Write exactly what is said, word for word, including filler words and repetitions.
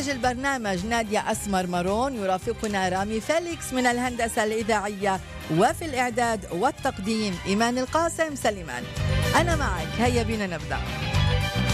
إنتاج البرنامج نادية أسمر مارون، يرافقنا رامي فيليكس من الهندسة الإذاعية، وفي الإعداد والتقديم إيمان القاسم سليمان. أنا معك، هيا بينا نبدأ.